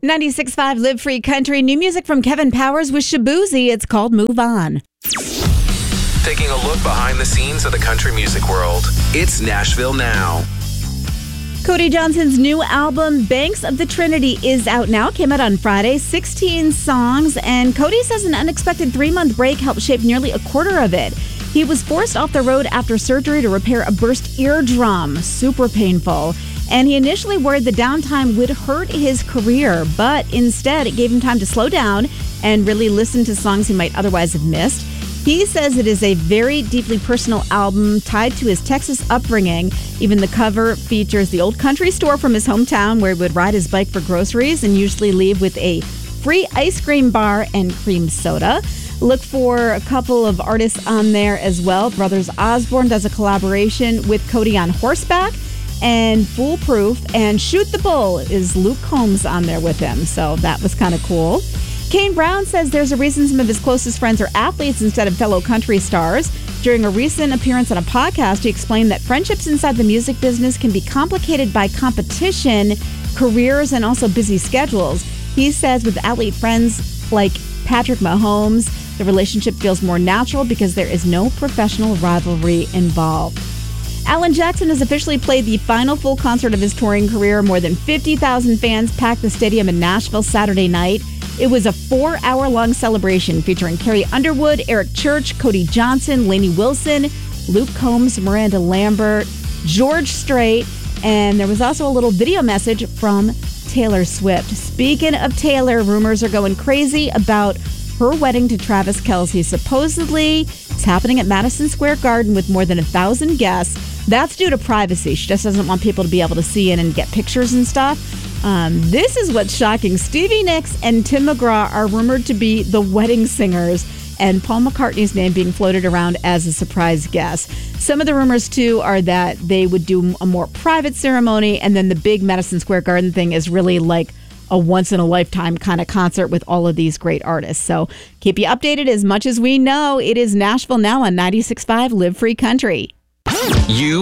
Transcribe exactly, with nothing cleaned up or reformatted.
ninety-six point five Live Free Country. New music from Kevin Powers with Shaboozey. It's called Move On. Taking a look behind the scenes of the country music world. It's Nashville Now. Cody Johnson's new album, Banks of the Trinity, is out now. Came out on Friday. sixteen songs. And Cody says an unexpected three-month break helped shape nearly a quarter of it. He was forced off the road after surgery to repair a burst eardrum. Super painful. And he initially worried the downtime would hurt his career, but instead it gave him time to slow down and really listen to songs he might otherwise have missed. He says it is a very deeply personal album tied to his Texas upbringing. Even the cover features the old country store from his hometown where he would ride his bike for groceries and usually leave with a free ice cream bar and cream soda. Look for a couple of artists on there as well. Brothers Osborne does a collaboration with Cody on horseback. And Foolproof and Shoot the Bull is Luke Combs on there with him. So that was kind of cool. Kane Brown says there's a reason some of his closest friends are athletes instead of fellow country stars. During a recent appearance on a podcast, he explained that friendships inside the music business can be complicated by competition, careers, and also busy schedules. He says with athlete friends like Patrick Mahomes, the relationship feels more natural because there is no professional rivalry involved. Alan Jackson has officially played the final full concert of his touring career. More than fifty thousand fans packed the stadium in Nashville Saturday night. It was a four-hour-long celebration featuring Carrie Underwood, Eric Church, Cody Johnson, Lainey Wilson, Luke Combs, Miranda Lambert, George Strait, and there was also a little video message from Taylor Swift. Speaking of Taylor, rumors are going crazy about her wedding to Travis Kelce. Supposedly, it's happening at Madison Square Garden with more than a thousand guests. That's due to privacy. She just doesn't want people to be able to see in and get pictures and stuff. Um, this is what's shocking. Stevie Nicks and Tim McGraw are rumored to be the wedding singers, and Paul McCartney's name being floated around as a surprise guest. Some of the rumors, too, are that they would do a more private ceremony, and then the big Madison Square Garden thing is really like a once-in-a-lifetime kind of concert with all of these great artists. So keep you updated as much as we know. It is Nashville Now on ninety-six point five Live Free Country. You